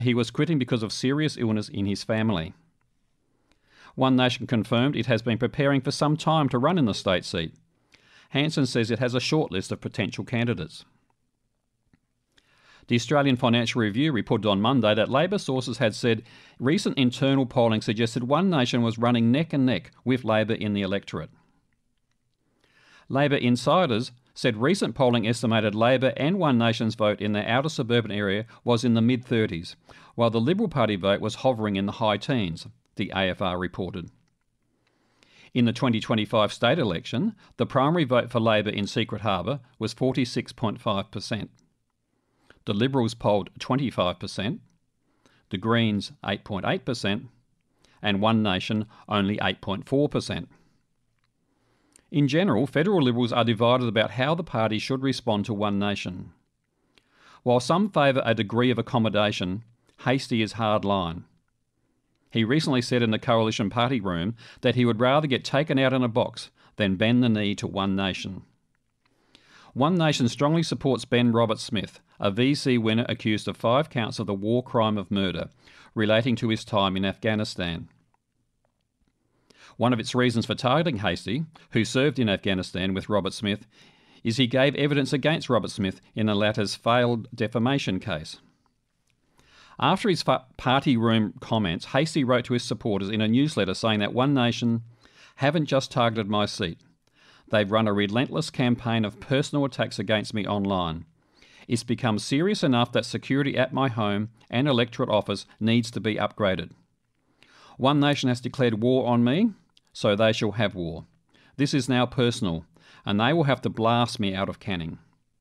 he was quitting because of serious illness in his family. One Nation confirmed it has been preparing for some time to run in the state seat. Hanson says it has a short list of potential candidates. The Australian Financial Review reported on Monday that Labor sources had said recent internal polling suggested One Nation was running neck and neck with Labor in the electorate. Labor insiders said recent polling estimated Labor and One Nation's vote in the outer suburban area was in the mid-30s, while the Liberal Party vote was hovering in the high teens, the AFR reported. In the 2025 state election, the primary vote for Labor in Secret Harbour was 46.5%. The Liberals polled 25%, the Greens 8.8%, and One Nation only 8.4%. In general, federal Liberals are divided about how the party should respond to One Nation. While some favour a degree of accommodation, Hastie is hardline. He recently said in the Coalition Party room that he would rather get taken out in a box than bend the knee to One Nation. One Nation strongly supports Ben Roberts-Smith, a VC winner accused of 5 counts of the war crime of murder relating to his time in Afghanistan. One of its reasons for targeting Hastie, who served in Afghanistan with Roberts-Smith, is he gave evidence against Roberts-Smith in the latter's failed defamation case. After his party room comments, Hastie wrote to his supporters in a newsletter saying that One Nation haven't just targeted my seat. They've run a relentless campaign of personal attacks against me online. It's become serious enough that security at my home and electorate office needs to be upgraded. One Nation has declared war on me, so they shall have war. This is now personal, and they will have to blast me out of Canning.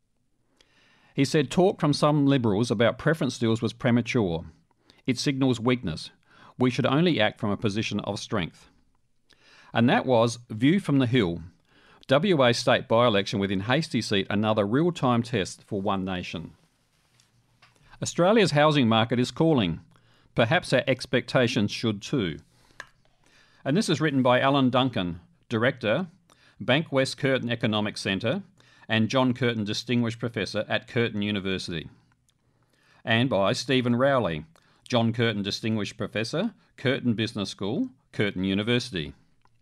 He said talk from some Liberals about preference deals was premature. It signals weakness. We should only act from a position of strength. And that was View from the Hill, WA state by-election within Hastie's seat, another real-time test for One Nation. Australia's housing market is calling. Perhaps our expectations should too. And this is written by Alan Duncan, Director, Bankwest Curtin Economics Centre, and John Curtin Distinguished Professor at Curtin University. And by Stephen Rowley, John Curtin Distinguished Professor, Curtin Business School, Curtin University.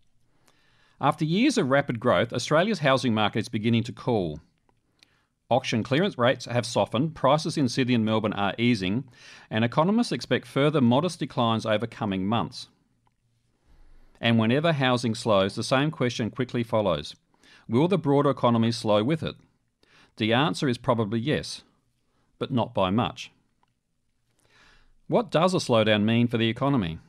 After years of rapid growth, Australia's housing market is beginning to cool. Auction clearance rates have softened, prices in Sydney and Melbourne are easing, and economists expect further modest declines over coming months. And whenever housing slows, the same question quickly follows. Will the broader economy slow with it? The answer is probably yes, but not by much. What does a slowdown mean for the economy?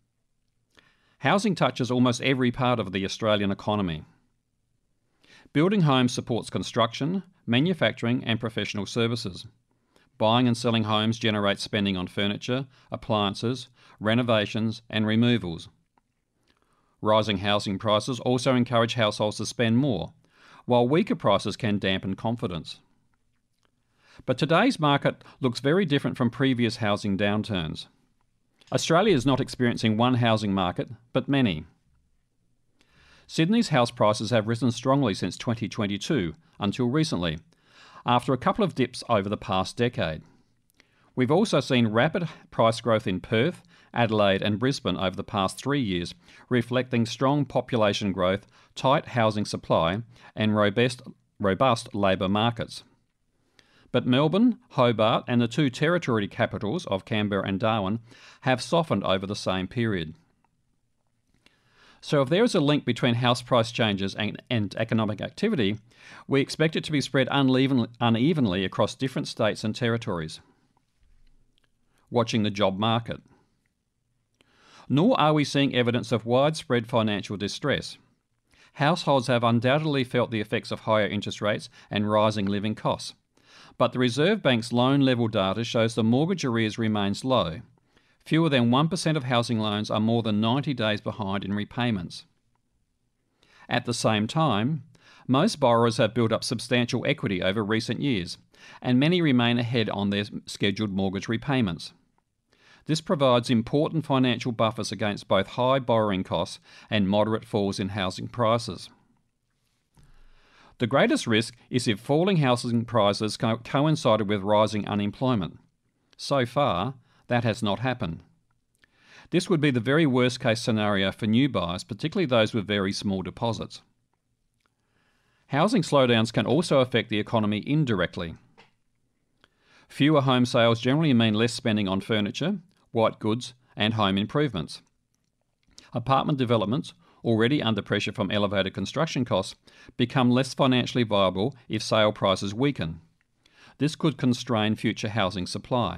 Housing touches almost every part of the Australian economy. Building homes supports construction, manufacturing and professional services. Buying and selling homes generates spending on furniture, appliances, renovations and removals. Rising housing prices also encourage households to spend more, while weaker prices can dampen confidence. But today's market looks very different from previous housing downturns. Australia is not experiencing one housing market, but many. Sydney's house prices have risen strongly since 2022, until recently, after a couple of dips over the past decade. We've also seen rapid price growth in Perth, Adelaide and Brisbane over the past 3 years, reflecting strong population growth, tight housing supply and robust labour markets. But Melbourne, Hobart and the 2 territory capitals of Canberra and Darwin have softened over the same period. So if there is a link between house price changes and economic activity, we expect it to be spread unevenly across different states and territories. Watching the job market. Nor are we seeing evidence of widespread financial distress. Households have undoubtedly felt the effects of higher interest rates and rising living costs. But the Reserve Bank's loan level data shows the mortgage arrears remains low. Fewer than 1% of housing loans are more than 90 days behind in repayments. At the same time, most borrowers have built up substantial equity over recent years, and many remain ahead on their scheduled mortgage repayments. This provides important financial buffers against both high borrowing costs and moderate falls in housing prices. The greatest risk is if falling housing prices coincided with rising unemployment. So far, That has not happened. This would be the very worst case scenario for new buyers, particularly those with very small deposits. Housing slowdowns can also affect the economy indirectly. Fewer home sales generally mean less spending on furniture, white goods, and home improvements. Apartment developments, already under pressure from elevated construction costs, become less financially viable if sale prices weaken. This could constrain future housing supply.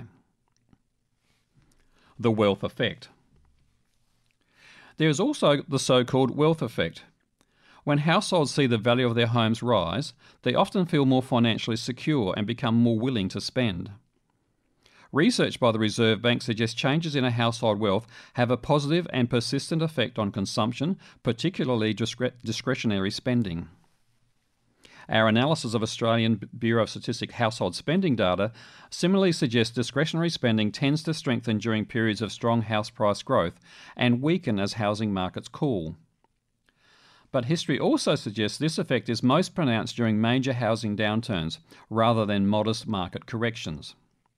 The wealth effect. There is also the so-called wealth effect. When households see the value of their homes rise, they often feel more financially secure and become more willing to spend. Research by the Reserve Bank suggests changes in a household wealth have a positive and persistent effect on consumption, particularly discretionary spending. Our analysis of Australian Bureau of Statistics household spending data similarly suggests discretionary spending tends to strengthen during periods of strong house price growth and weaken as housing markets cool. But history also suggests this effect is most pronounced during major housing downturns rather than modest market corrections.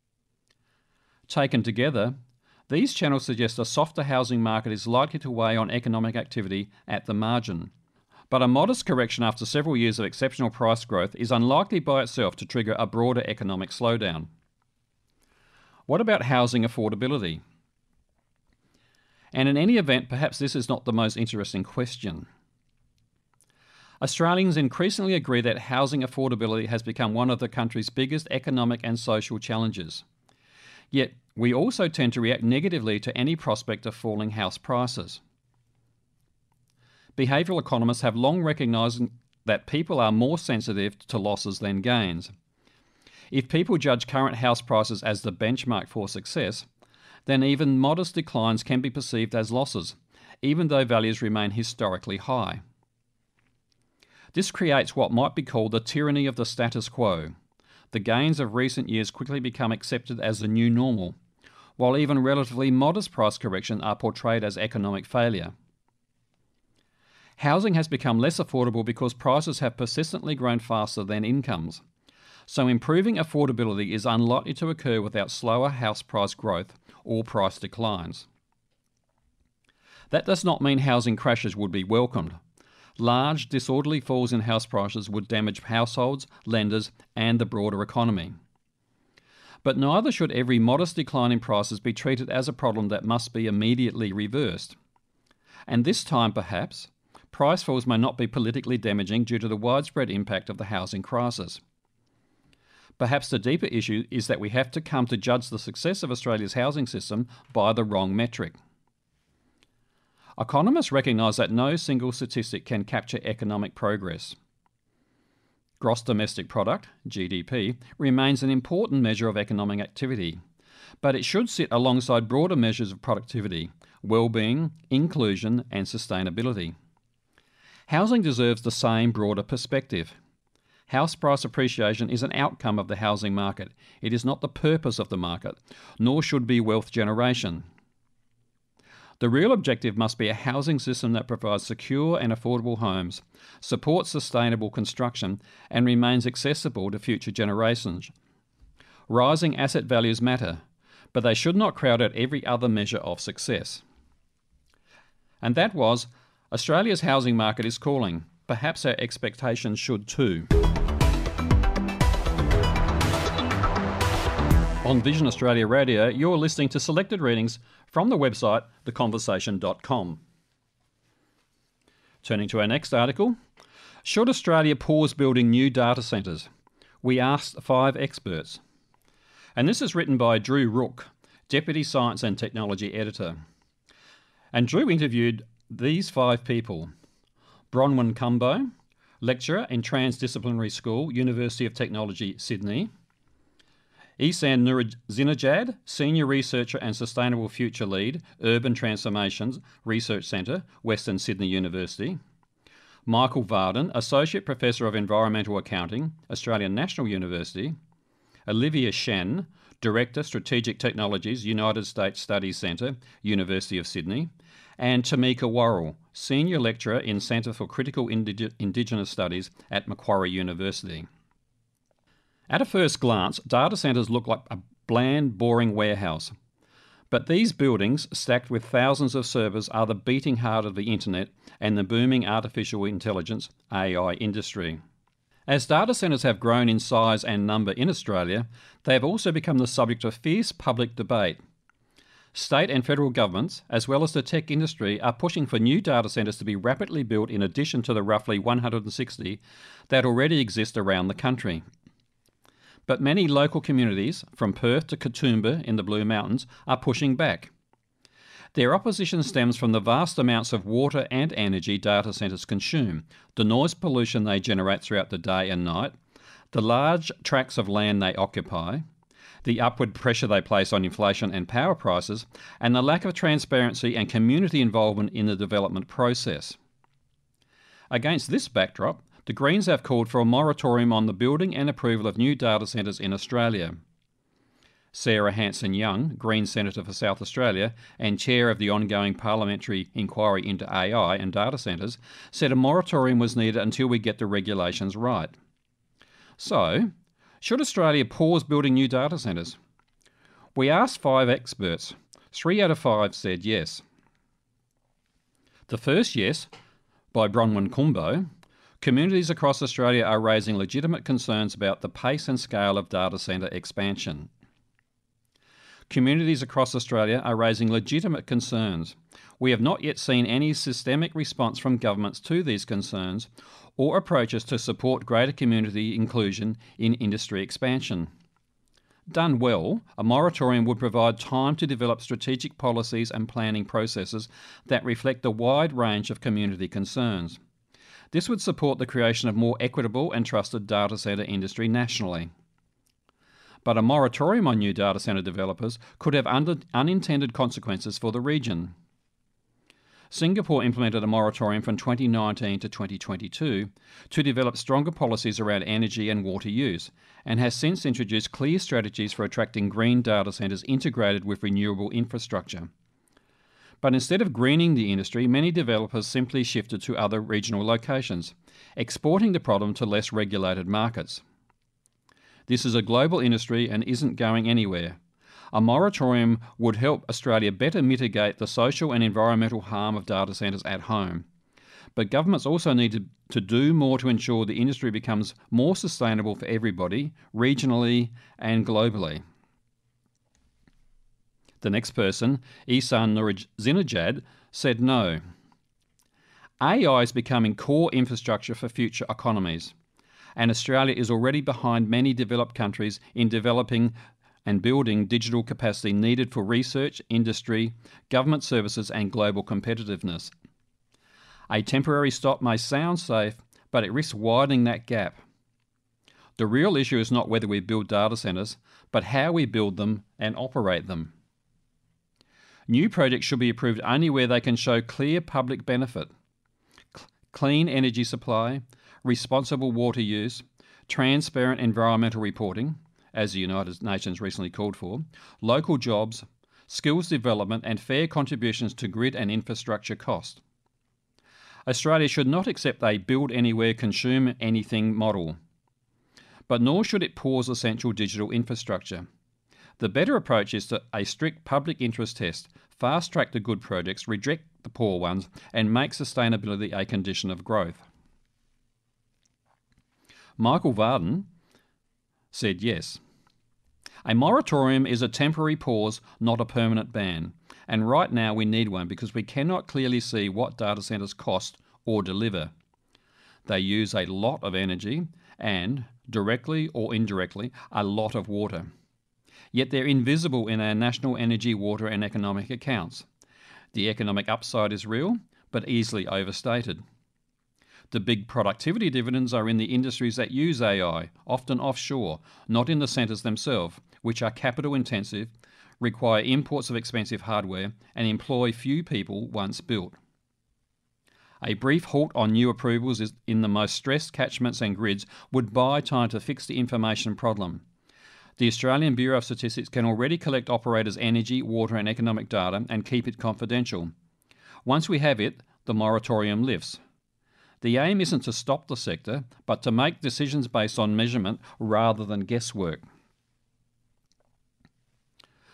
Taken together, these channels suggest a softer housing market is likely to weigh on economic activity at the margin. But a modest correction after several years of exceptional price growth is unlikely by itself to trigger a broader economic slowdown. What about housing affordability? And in any event, perhaps this is not the most interesting question. Australians increasingly agree that housing affordability has become one of the country's biggest economic and social challenges. Yet, we also tend to react negatively to any prospect of falling house prices. Behavioural economists have long recognised that people are more sensitive to losses than gains. If people judge current house prices as the benchmark for success, then even modest declines can be perceived as losses, even though values remain historically high. This creates what might be called the tyranny of the status quo. The gains of recent years quickly become accepted as the new normal, while even relatively modest price corrections are portrayed as economic failure. Housing has become less affordable because prices have persistently grown faster than incomes, so improving affordability is unlikely to occur without slower house price growth or price declines. That does not mean housing crashes would be welcomed. Large, disorderly falls in house prices would damage households, lenders, and the broader economy. But neither should every modest decline in prices be treated as a problem that must be immediately reversed. And this time, perhaps, price falls may not be politically damaging due to the widespread impact of the housing crisis. Perhaps the deeper issue is that we have to come to judge the success of Australia's housing system by the wrong metric. Economists recognise that no single statistic can capture economic progress. Gross domestic product, GDP, remains an important measure of economic activity, but it should sit alongside broader measures of productivity, well-being, inclusion and sustainability. Housing deserves the same broader perspective. House price appreciation is an outcome of the housing market. It is not the purpose of the market, nor should be wealth generation. The real objective must be a housing system that provides secure and affordable homes, supports sustainable construction, and remains accessible to future generations. Rising asset values matter, but they should not crowd out every other measure of success. And that was, Australia's housing market is calling. Perhaps our expectations should too. On Vision Australia Radio, you're listening to selected readings from the website theconversation.com. Turning to our next article, should Australia pause building new data centres? We asked 5 experts. And this is written by Drew Rook, Deputy Science and Technology Editor. And Drew interviewed these 5 people: Bronwyn Cumbo, lecturer in Transdisciplinary School, University of Technology, Sydney; Ihsan Nurzinejad, Senior Researcher and Sustainable Future Lead, Urban Transformations Research Centre, Western Sydney University; Michael Varden, Associate Professor of Environmental Accounting, Australian National University; Olivia Shen, Director, Strategic Technologies, United States Studies Centre, University of Sydney; and Tamika Worrell, Senior Lecturer in Centre for Critical Indigenous Studies at Macquarie University. At a first glance, data centres look like a bland, boring warehouse. But these buildings, stacked with thousands of servers, are the beating heart of the internet and the booming artificial intelligence AI industry. As data centres have grown in size and number in Australia, they have also become the subject of fierce public debate. State and federal governments, as well as the tech industry, are pushing for new data centres to be rapidly built in addition to the roughly 160 that already exist around the country. But many local communities, from Perth to Katoomba in the Blue Mountains, are pushing back. Their opposition stems from the vast amounts of water and energy data centres consume, the noise pollution they generate throughout the day and night, the large tracts of land they occupy, the upward pressure they place on inflation and power prices, and the lack of transparency and community involvement in the development process. Against this backdrop, the Greens have called for a moratorium on the building and approval of new data centres in Australia. Sarah Hanson-Young, Green Senator for South Australia and chair of the ongoing parliamentary inquiry into AI and data centres, said a moratorium was needed until we get the regulations right. So, should Australia pause building new data centres? We asked 5 experts. 3 out of 5 said yes. The first yes, by Bronwyn Kumbo. Communities across Australia are raising legitimate concerns about the pace and scale of data centre expansion. Communities across Australia are raising legitimate concerns. We have not yet seen any systemic response from governments to these concerns or approaches to support greater community inclusion in industry expansion. Done well, a moratorium would provide time to develop strategic policies and planning processes that reflect the wide range of community concerns. This would support the creation of more equitable and trusted data centre industry nationally. But a moratorium on new data centre developers could have unintended consequences for the region. Singapore implemented a moratorium from 2019 to 2022 to develop stronger policies around energy and water use, and has since introduced clear strategies for attracting green data centres integrated with renewable infrastructure. But instead of greening the industry, many developers simply shifted to other regional locations, exporting the problem to less regulated markets. This is a global industry and isn't going anywhere. A moratorium would help Australia better mitigate the social and environmental harm of data centres at home. But governments also need to do more to ensure the industry becomes more sustainable for everybody, regionally and globally. The next person, Ihsan Nurizinajad, said no. AI is becoming core infrastructure for future economies, and Australia is already behind many developed countries in developing and building digital capacity needed for research, industry, government services and global competitiveness. A temporary stop may sound safe, but it risks widening that gap. The real issue is not whether we build data centres, but how we build them and operate them. New projects should be approved only where they can show clear public benefit. Clean energy supply, responsible water use, transparent environmental reporting, as the United Nations recently called for, local jobs, skills development and fair contributions to grid and infrastructure cost. Australia should not accept a build anywhere, consume anything model, but nor should it pause essential digital infrastructure. The better approach is to a strict public interest test, fast-track the good projects, reject the poor ones, and make sustainability a condition of growth. Michael Varden said yes. A moratorium is a temporary pause, not a permanent ban, and right now we need one because we cannot clearly see what data centres cost or deliver. They use a lot of energy and, directly or indirectly, a lot of water. Yet they're invisible in our national energy, water and economic accounts. The economic upside is real, but easily overstated. The big productivity dividends are in the industries that use AI, often offshore, not in the centres themselves, which are capital intensive, require imports of expensive hardware, and employ few people once built. A brief halt on new approvals in the most stressed catchments and grids would buy time to fix the information problem. The Australian Bureau of Statistics can already collect operators' energy, water and economic data and keep it confidential. Once we have it, the moratorium lifts. The aim isn't to stop the sector, but to make decisions based on measurement rather than guesswork.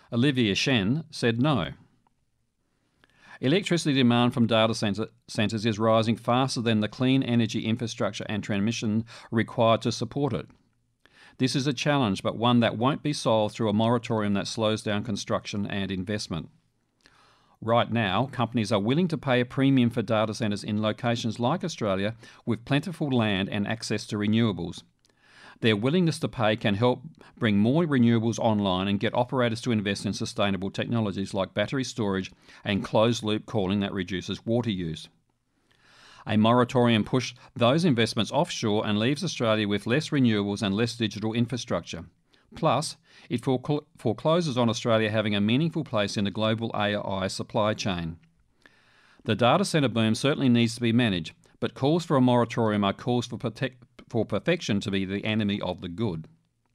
Olivier Chen, said no. Electricity demand from data centres is rising faster than the clean energy infrastructure and transmission required to support it. This is a challenge, but one that won't be solved through a moratorium that slows down construction and investment. Right now, companies are willing to pay a premium for data centres in locations like Australia with plentiful land and access to renewables. Their willingness to pay can help bring more renewables online and get operators to invest in sustainable technologies like battery storage and closed-loop cooling that reduces water use. A moratorium pushes those investments offshore and leaves Australia with less renewables and less digital infrastructure. Plus, it forecloses on Australia having a meaningful place in the global AI supply chain. The data centre boom certainly needs to be managed, but calls for a moratorium are calls for perfection to be the enemy of the good.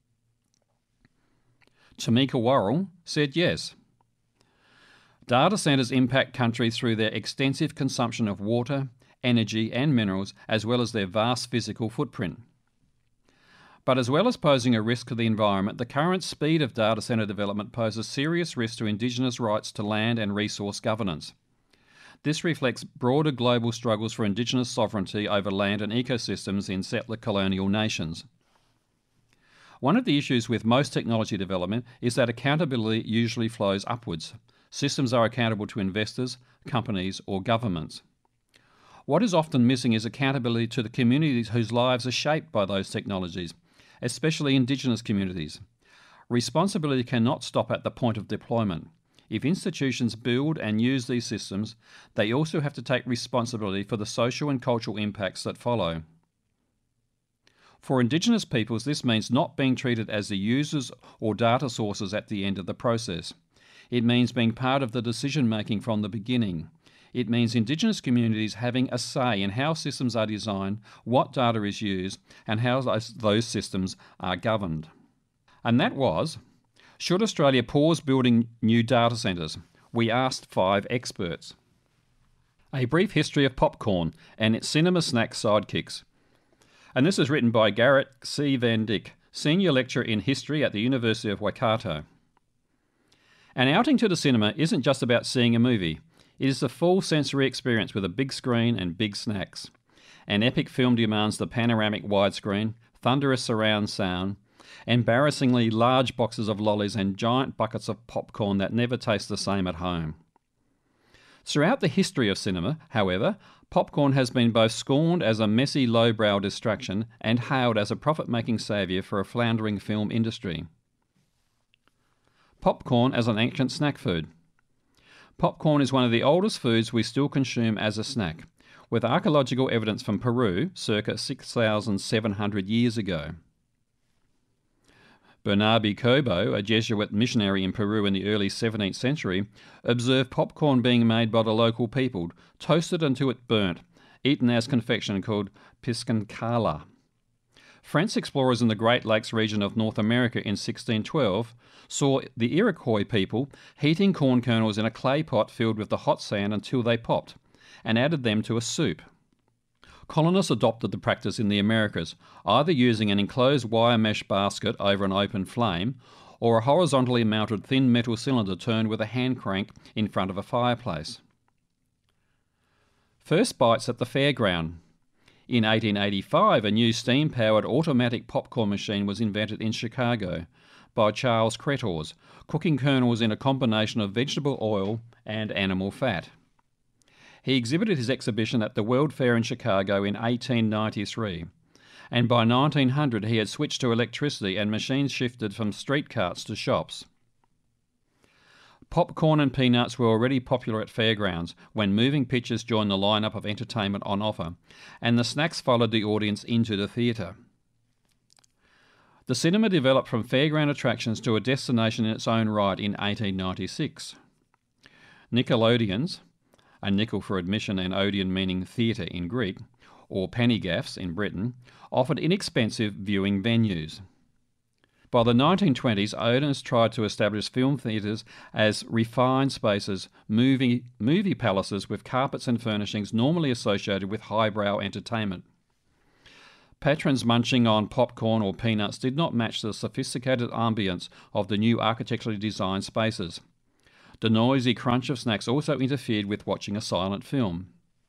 Tamika Worrell said yes. Data centres impact countries through their extensive consumption of water, energy and minerals, as well as their vast physical footprint. But as well as posing a risk to the environment, the current speed of data centre development poses serious risk to Indigenous rights to land and resource governance. This reflects broader global struggles for Indigenous sovereignty over land and ecosystems in settler colonial nations. One of the issues with most technology development is that accountability usually flows upwards. Systems are accountable to investors, companies or governments. What is often missing is accountability to the communities whose lives are shaped by those technologies, especially Indigenous communities. Responsibility cannot stop at the point of deployment. If institutions build and use these systems, they also have to take responsibility for the social and cultural impacts that follow. For Indigenous peoples, this means not being treated as the users or data sources at the end of the process. It means being part of the decision-making from the beginning. It means Indigenous communities having a say in how systems are designed, what data is used, and how those systems are governed. And that was, should Australia pause building new data centres? We asked 5 experts. A brief history of popcorn and its cinema snack sidekicks. And this is written by Garrett C. Van Dyck, Senior Lecturer in History at the University of Waikato. An outing to the cinema isn't just about seeing a movie. It is the full sensory experience with a big screen and big snacks. An epic film demands the panoramic widescreen, thunderous surround sound, embarrassingly large boxes of lollies and giant buckets of popcorn that never taste the same at home. Throughout the history of cinema, however, popcorn has been both scorned as a messy lowbrow distraction and hailed as a profit-making saviour for a floundering film industry. Popcorn as an ancient snack food. Popcorn is one of the oldest foods we still consume as a snack, with archaeological evidence from Peru circa 6,700 years ago. Bernabe Cobo, a Jesuit missionary in Peru in the early 17th century, observed popcorn being made by the local people, toasted until it burnt, eaten as confection called piscancala. French explorers in the Great Lakes region of North America in 1612 saw the Iroquois people heating corn kernels in a clay pot filled with the hot sand until they popped, and added them to a soup. Colonists adopted the practice in the Americas, either using an enclosed wire mesh basket over an open flame, or a horizontally mounted thin metal cylinder turned with a hand crank in front of a fireplace. First bites at the fairground. In 1885, a new steam-powered automatic popcorn machine was invented in Chicago by Charles Cretors, cooking kernels in a combination of vegetable oil and animal fat. He exhibited his exhibition at the World Fair in Chicago in 1893, and by 1900 he had switched to electricity and machines shifted from street carts to shops. Popcorn and peanuts were already popular at fairgrounds when moving pictures joined the lineup of entertainment on offer, and the snacks followed the audience into the theatre. The cinema developed from fairground attractions to a destination in its own right in 1896. Nickelodeons, a nickel for admission and odeon meaning theatre in Greek, or penny gaffs in Britain, offered inexpensive viewing venues. By the 1920s, owners tried to establish film theatres as refined spaces, movie palaces with carpets and furnishings normally associated with highbrow entertainment. Patrons munching on popcorn or peanuts did not match the sophisticated ambience of the new architecturally designed spaces. The noisy crunch of snacks also interfered with watching a silent film.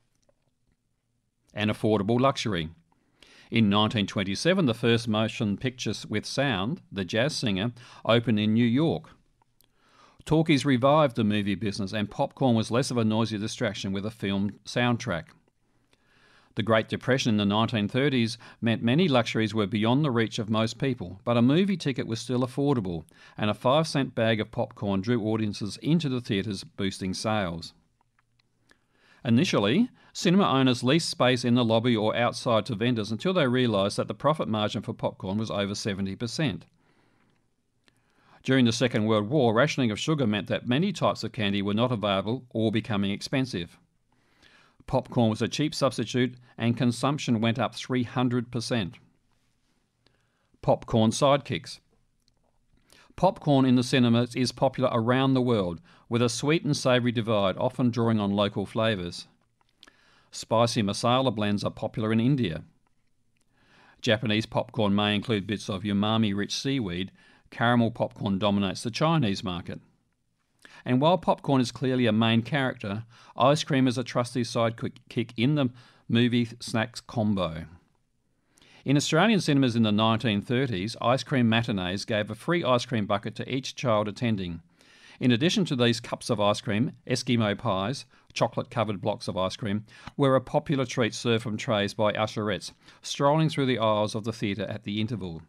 An affordable luxury. In 1927, the first motion picture with sound, The Jazz Singer, opened in New York. Talkies revived the movie business, and popcorn was less of a noisy distraction with a film soundtrack. The Great Depression in the 1930s meant many luxuries were beyond the reach of most people, but a movie ticket was still affordable, and a 5-cent bag of popcorn drew audiences into the theatres, boosting sales. Initially, cinema owners leased space in the lobby or outside to vendors until they realised that the profit margin for popcorn was over 70%. During the Second World War, rationing of sugar meant that many types of candy were not available or becoming expensive. Popcorn was a cheap substitute and consumption went up 300%. Popcorn sidekicks. Popcorn in the cinemas is popular around the world, with a sweet and savoury divide, often drawing on local flavours. Spicy masala blends are popular in India. Japanese popcorn may include bits of umami-rich seaweed. Caramel popcorn dominates the Chinese market. And while popcorn is clearly a main character, ice cream is a trusty sidekick in the movie snacks combo. In Australian cinemas in the 1930s, ice cream matinees gave a free ice cream bucket to each child attending. In addition to these cups of ice cream, Eskimo pies, chocolate-covered blocks of ice cream, were a popular treat served from trays by usherettes, strolling through the aisles of the theatre at the interval.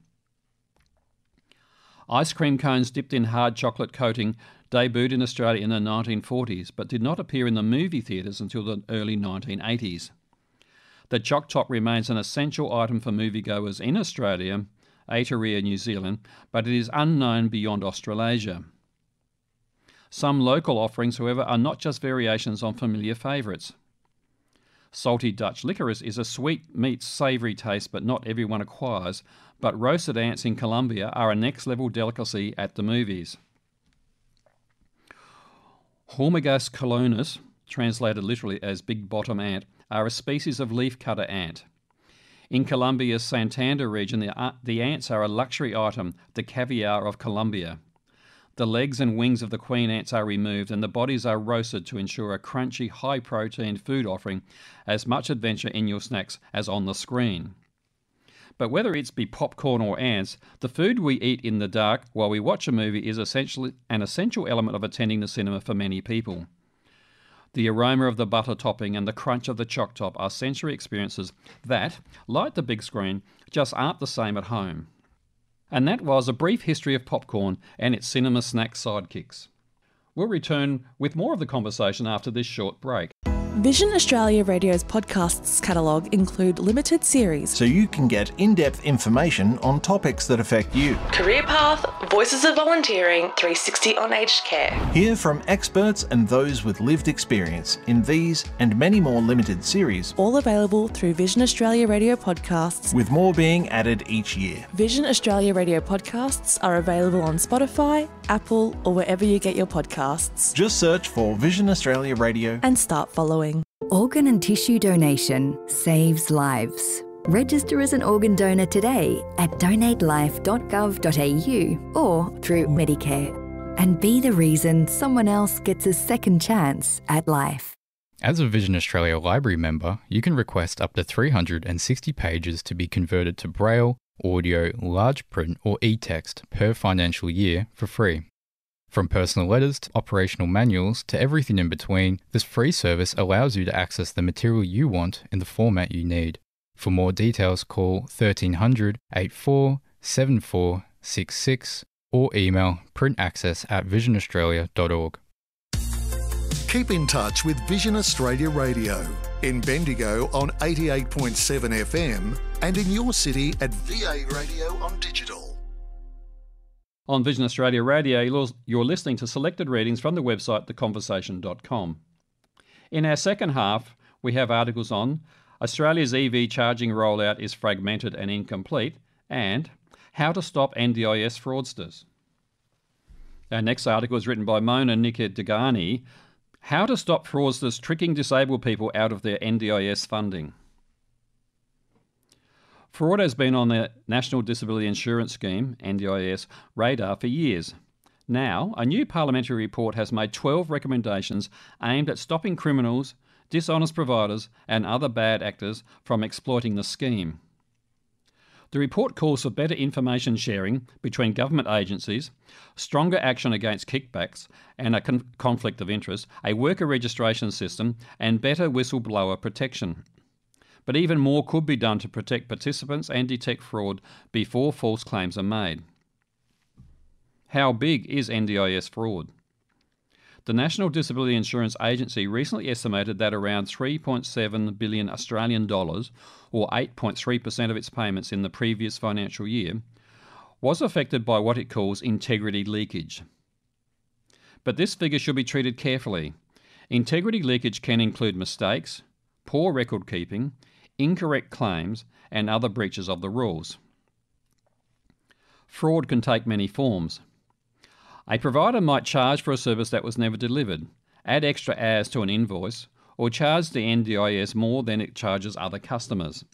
Ice cream cones dipped in hard chocolate coating debuted in Australia in the 1940s, but did not appear in the movie theatres until the early 1980s. The Choc Top remains an essential item for moviegoers in Australia, Aotearoa, New Zealand, but it is unknown beyond Australasia. Some local offerings, however, are not just variations on familiar favourites. Salty Dutch licorice is a sweet meets savoury taste but not everyone acquires, but roasted ants in Colombia are a next-level delicacy at the movies. Hormigas colonus, translated literally as big bottom ant, are a species of leafcutter ant. In Colombia's Santander region, the ants are a luxury item, the caviar of Colombia. The legs and wings of the queen ants are removed and the bodies are roasted to ensure a crunchy, high-protein food offering as much adventure in your snacks as on the screen. But whether it's be popcorn or ants, the food we eat in the dark while we watch a movie is essentially an essential element of attending the cinema for many people. The aroma of the butter topping and the crunch of the Choc Top are sensory experiences that, like the big screen, just aren't the same at home. And that was a brief history of popcorn and its cinema snack sidekicks. We'll return with more of the conversation after this short break. Vision Australia Radio's podcasts catalogue include limited series, so you can get in-depth information on topics that affect you. Career Path, Voices of Volunteering, 360 on Aged Care. Hear from experts and those with lived experience in these and many more limited series. All available through Vision Australia Radio podcasts, with more being added each year. Vision Australia Radio podcasts are available on Spotify, Apple, or wherever you get your podcasts. Just search for Vision Australia Radio and start following. Organ and tissue donation saves lives. Register as an organ donor today at donatelife.gov.au or through Medicare. And be the reason someone else gets a second chance at life. As a Vision Australia Library member, you can request up to 360 pages to be converted to Braille, audio, large print or e-text per financial year for free. From personal letters to operational manuals to everything in between, this free service allows you to access the material you want in the format you need. For more details, call 1300 84 7466 or email printaccess@visionaustralia.org. Keep in touch with Vision Australia Radio in Bendigo on 88.7 FM and in your city at VA Radio on digital. On Vision Australia Radio, you're listening to selected readings from the website theconversation.com. In our second half, we have articles on Australia's EV charging rollout is fragmented and incomplete, and how to stop NDIS fraudsters. Our next article is written by Mona Nikadegani, how to stop fraudsters tricking disabled people out of their NDIS funding. Fraud has been on the National Disability Insurance Scheme, NDIS, radar for years. Now, a new parliamentary report has made 12 recommendations aimed at stopping criminals, dishonest providers and other bad actors from exploiting the scheme. The report calls for better information sharing between government agencies, stronger action against kickbacks and a conflict of interest, a worker registration system and better whistleblower protection. But even more could be done to protect participants and detect fraud before false claims are made. How big is NDIS fraud? The National Disability Insurance Agency recently estimated that around 3.7 billion Australian dollars, or 8.3% of its payments in the previous financial year, was affected by what it calls integrity leakage. But this figure should be treated carefully. Integrity leakage can include mistakes, poor record keeping, incorrect claims, and other breaches of the rules. Fraud can take many forms. A provider might charge for a service that was never delivered, add extra hours to an invoice, or charge the NDIS more than it charges other customers.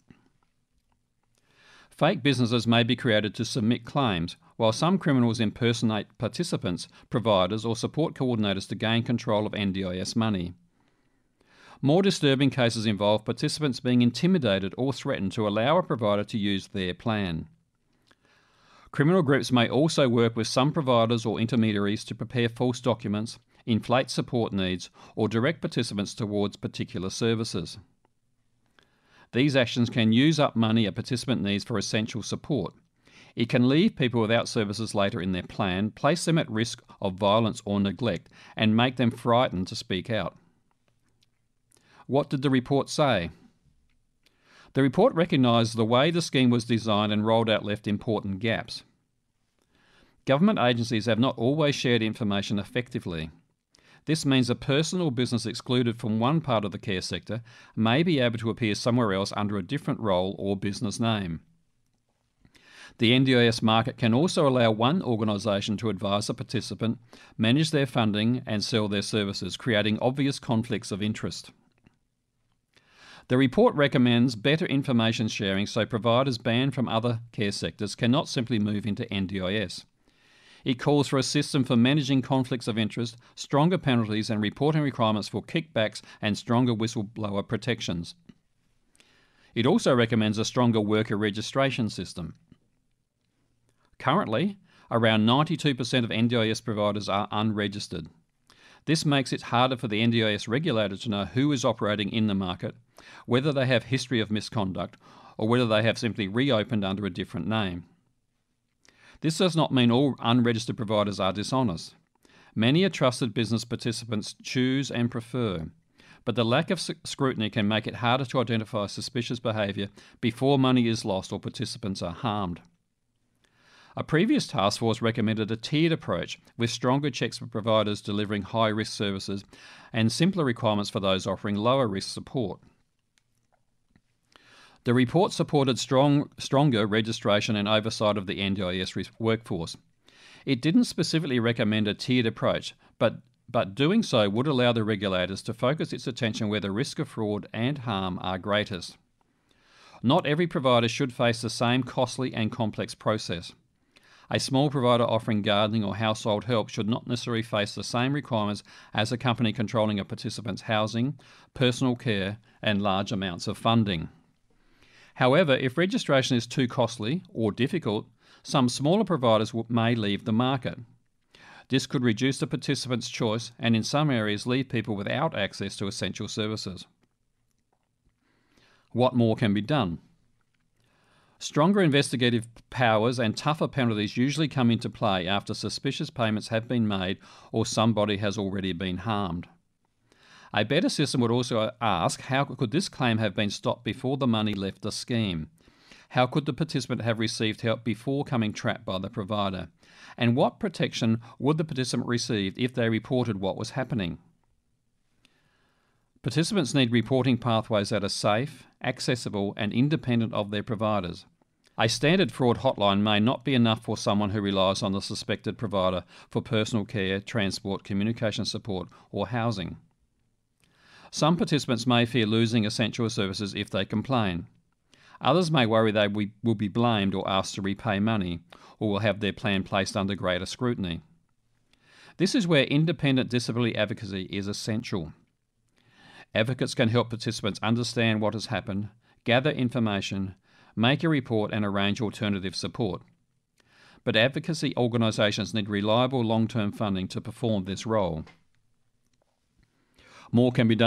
Fake businesses may be created to submit claims, while some criminals impersonate participants, providers, or support coordinators to gain control of NDIS money. More disturbing cases involve participants being intimidated or threatened to allow a provider to use their plan. Criminal groups may also work with some providers or intermediaries to prepare false documents, inflate support needs, or direct participants towards particular services. These actions can use up money a participant needs for essential support. It can leave people without services later in their plan, place them at risk of violence or neglect, and make them frightened to speak out. What did the report say? The report recognised the way the scheme was designed and rolled out left important gaps. Government agencies have not always shared information effectively. This means a person or business excluded from one part of the care sector may be able to appear somewhere else under a different role or business name. The NDIS market can also allow one organisation to advise a participant, manage their funding and sell their services, creating obvious conflicts of interest. The report recommends better information sharing so providers banned from other care sectors cannot simply move into NDIS. It calls for a system for managing conflicts of interest, stronger penalties and reporting requirements for kickbacks and stronger whistleblower protections. It also recommends a stronger worker registration system. Currently, around 92% of NDIS providers are unregistered. This makes it harder for the NDIS regulator to know who is operating in the market, whether they have history of misconduct, or whether they have simply reopened under a different name. This does not mean all unregistered providers are dishonest. Many are trusted business participants choose and prefer, but the lack of scrutiny can make it harder to identify suspicious behaviour before money is lost or participants are harmed. A previous task force recommended a tiered approach with stronger checks for providers delivering high-risk services and simpler requirements for those offering lower-risk support. The report supported stronger registration and oversight of the NDIS workforce. It didn't specifically recommend a tiered approach, but doing so would allow the regulators to focus its attention where the risk of fraud and harm are greatest. Not every provider should face the same costly and complex process. A small provider offering gardening or household help should not necessarily face the same requirements as a company controlling a participant's housing, personal care, and large amounts of funding. However, if registration is too costly or difficult, some smaller providers may leave the market. This could reduce the participant's choice and in some areas leave people without access to essential services. What more can be done? Stronger investigative powers and tougher penalties usually come into play after suspicious payments have been made or somebody has already been harmed. A better system would also ask how could this claim have been stopped before the money left the scheme? How could the participant have received help before coming trapped by the provider? And what protection would the participant receive if they reported what was happening? Participants need reporting pathways that are safe, accessible and independent of their providers. A standard fraud hotline may not be enough for someone who relies on the suspected provider for personal care, transport, communication support or housing. Some participants may fear losing essential services if they complain. Others may worry they will be blamed or asked to repay money, or will have their plan placed under greater scrutiny. This is where independent disability advocacy is essential. Advocates can help participants understand what has happened, gather information, make a report and arrange alternative support. But advocacy organisations need reliable long-term funding to perform this role. More can be done